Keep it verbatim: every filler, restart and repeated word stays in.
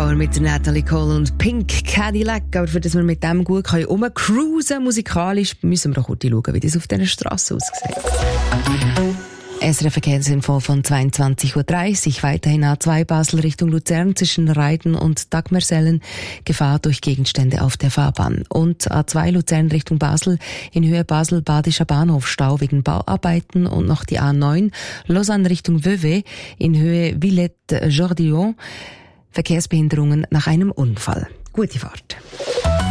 Power mit Natalie Cole und Pink Cadillac. Aber für das wir mit dem gut rumcruisen können, musikalisch, müssen wir auch kurz schauen, wie das auf dieser Strasse aussieht. S R F-Verkehrsinfo von zweiundzwanzig Uhr dreißig. Weiterhin A zwei Basel Richtung Luzern zwischen Reiden und Dagmersellen. Gefahr durch Gegenstände auf der Fahrbahn. Und A zwei Luzern Richtung Basel in Höhe Basel-Badischer Bahnhof Stau wegen Bauarbeiten. Und noch die A neun Lausanne Richtung Vevey in Höhe Villette-Jordillon. Verkehrsbehinderungen nach einem Unfall. Gute Fahrt.